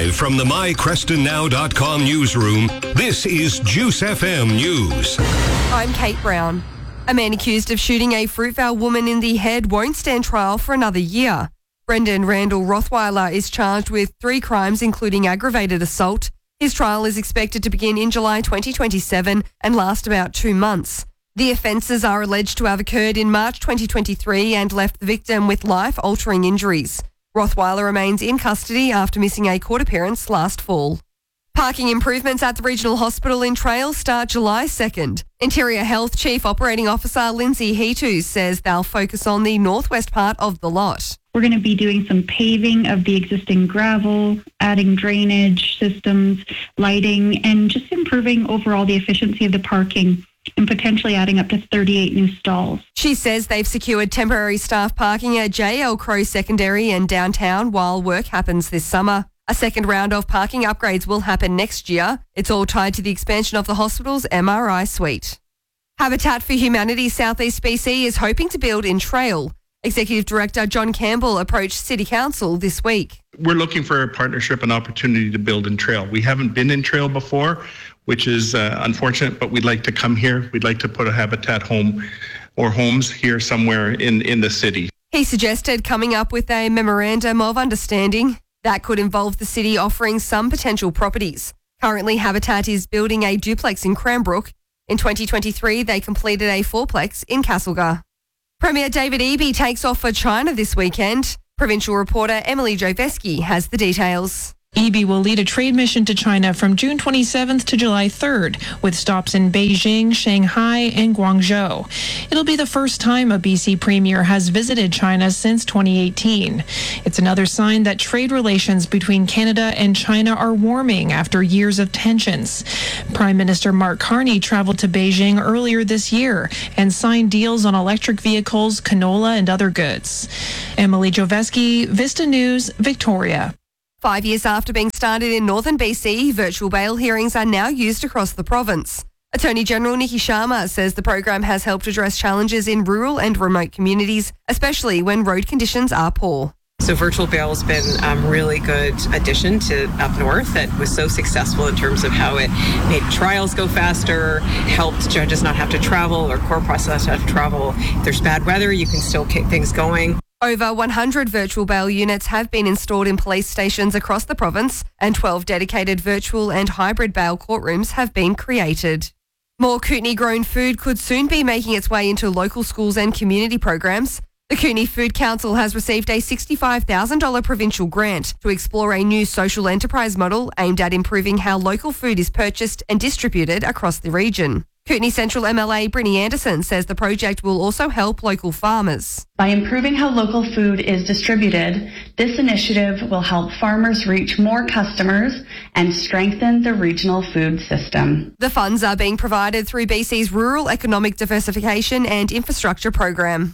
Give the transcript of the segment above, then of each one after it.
Live from the MyCrestonNow.com newsroom, this is Juice FM News. I'm Kate Brown. A man accused of shooting a Fruitvale woman in the head won't stand trial for another year. Brendan Randall Rothweiler is charged with 3 crimes, including aggravated assault. His trial is expected to begin in July 2027 and last about 2 months. The offences are alleged to have occurred in March 2023 and left the victim with life-altering injuries. Rothweiler remains in custody after missing a court appearance last fall. Parking improvements at the Regional Hospital in Trail start July 2nd. Interior Health Chief Operating Officer Lindsay Heatus says they'll focus on the northwest part of the lot. We're going to be doing some paving of the existing gravel, adding drainage systems, lighting, and just improving overall the efficiency of the parking and potentially adding up to 38 new stalls. She says they've secured temporary staff parking at JL Crow Secondary and downtown while work happens this summer. A second round of parking upgrades will happen next year. It's all tied to the expansion of the hospital's MRI suite. Habitat for Humanity Southeast BC is hoping to build in Trail. Executive Director John Campbell approached City Council this week. We're looking for a partnership and opportunity to build in Trail. We haven't been in Trail before, which is unfortunate, but we'd like to come here. We'd like to put a Habitat home or homes here somewhere in the city. He suggested coming up with a memorandum of understanding that could involve the city offering some potential properties. Currently, Habitat is building a duplex in Cranbrook. In 2023, they completed a 4-plex in Castlegar. Premier David Eby takes off for China this weekend. Provincial reporter Emily Joveski has the details. Eby will lead a trade mission to China from June 27th to July 3rd, with stops in Beijing, Shanghai, and Guangzhou. It'll be the first time a BC premier has visited China since 2018. It's another sign that trade relations between Canada and China are warming after years of tensions. Prime Minister Mark Carney traveled to Beijing earlier this year and signed deals on electric vehicles, canola, and other goods. Emily Joveski, Vista News, Victoria. 5 years after being started in northern BC, virtual bail hearings are now used across the province. Attorney General Nikki Sharma says the program has helped address challenges in rural and remote communities, especially when road conditions are poor. So virtual bail has been a really good addition to up north that was so successful in terms of how it made trials go faster, helped judges not have to travel or court process not have to travel. If there's bad weather, you can still keep things going. Over 100 virtual bail units have been installed in police stations across the province, and 12 dedicated virtual and hybrid bail courtrooms have been created. More Kootenay-grown food could soon be making its way into local schools and community programs. The Kootenay Food Council has received a $65,000 provincial grant to explore a new social enterprise model aimed at improving how local food is purchased and distributed across the region. Kootenay Central MLA Brittany Anderson says the project will also help local farmers. By improving how local food is distributed, this initiative will help farmers reach more customers and strengthen the regional food system. The funds are being provided through BC's Rural Economic Diversification and Infrastructure Program.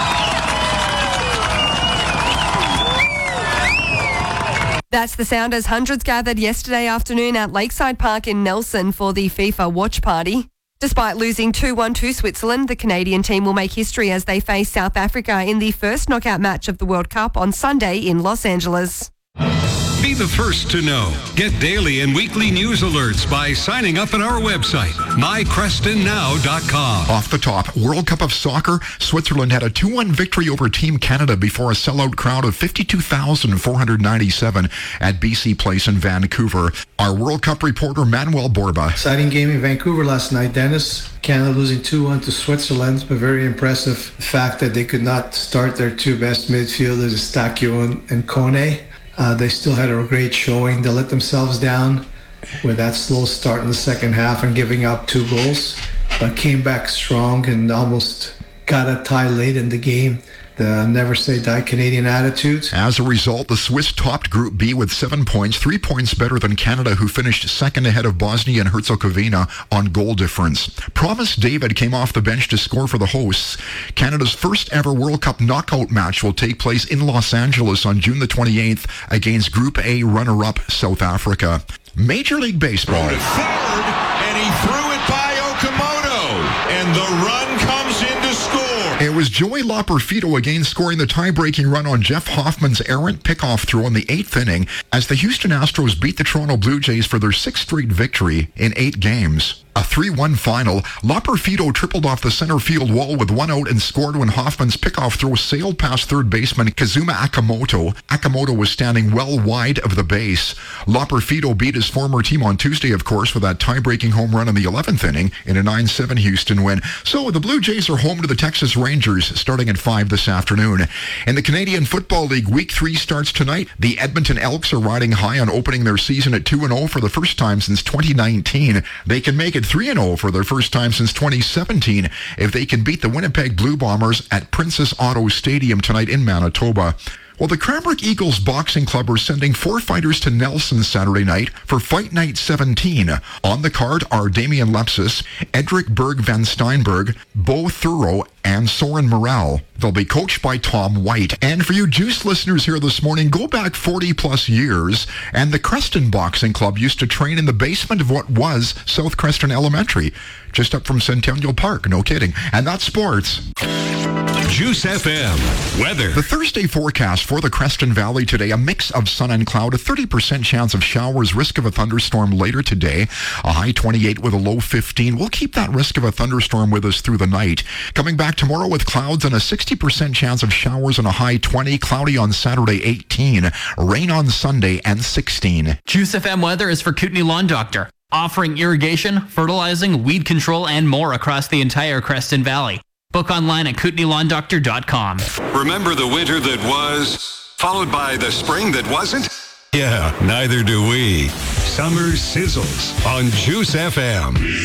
That's the sound as hundreds gathered yesterday afternoon at Lakeside Park in Nelson for the FIFA watch party. Despite losing 2-1 to Switzerland, the Canadian team will make history as they face South Africa in the first knockout match of the World Cup on Sunday in Los Angeles. Be the first to know. Get daily and weekly news alerts by signing up at our website, mycrestonnow.com. Off the top, World Cup of Soccer, Switzerland had a 2-1 victory over Team Canada before a sellout crowd of 52,497 at BC Place in Vancouver. Our World Cup reporter, Manuel Borba. Exciting game in Vancouver last night, Dennis. Canada losing 2-1 to Switzerland, but very impressive. The fact that they could not start their two best midfielders, Stakio and Kone. They still had a great showing. They let themselves down with that slow start in the second half and giving up 2 goals, but came back strong and almost got a tie late in the game. The never say die Canadian attitude. As a result, the Swiss topped Group B with 7 points, 3 points better than Canada, who finished second ahead of Bosnia and Herzegovina on goal difference. Promise David came off the bench to score for the hosts. Canada's first ever World Cup knockout match will take place in Los Angeles on June the 28th against Group A runner-up South Africa. Major League Baseball. Forward, and he threw it by Okamoto, and the run comes in to score. It was Joey Loperfido again scoring the tie-breaking run on Jeff Hoffman's errant pickoff throw in the 8th inning as the Houston Astros beat the Toronto Blue Jays for their 6th straight victory in 8 games. A 3-1 final. Loperfido tripled off the center field wall with 1 out and scored when Hoffman's pickoff throw sailed past third baseman Kazuma Akamoto. Akamoto was standing well wide of the base. Loperfido beat his former team on Tuesday, of course, with that tie-breaking home run in the 11th inning in a 9-7 Houston win. So the Blue Jays are home to the Texas Rangers starting at 5 this afternoon. In the Canadian Football League, Week 3 starts tonight. The Edmonton Elks are riding high on opening their season at 2-0 for the first time since 2019. They can make it 3-0 for their first time since 2017 if they can beat the Winnipeg Blue Bombers at Princess Auto Stadium tonight in Manitoba. Well, the Cranbrook Eagles Boxing Club are sending 4 fighters to Nelson Saturday night for Fight Night 17. On the card are Damian Lepsis, Edric Berg Van Steinberg, Bo Thuro, and Soren Morel. They'll be coached by Tom White. And for you Juice listeners here this morning, go back 40 plus years, and the Creston Boxing Club used to train in the basement of what was South Creston Elementary, just up from Centennial Park, no kidding. And that's sports. Juice FM weather. The Thursday forecast for the Creston Valley today, a mix of sun and cloud, a 30% chance of showers, risk of a thunderstorm later today, a high 28 with a low 15. We'll keep that risk of a thunderstorm with us through the night. Coming back tomorrow with clouds and a 60% chance of showers and a high 20, cloudy on Saturday 18, rain on Sunday and 16. Juice FM weather is for Kootenay Lawn Doctor, offering irrigation, fertilizing, weed control, and more across the entire Creston Valley. Book online at KootenayLawnDoctor.com. Remember the winter that was, followed by the spring that wasn't? Yeah, neither do we. Summer sizzles on Juice FM.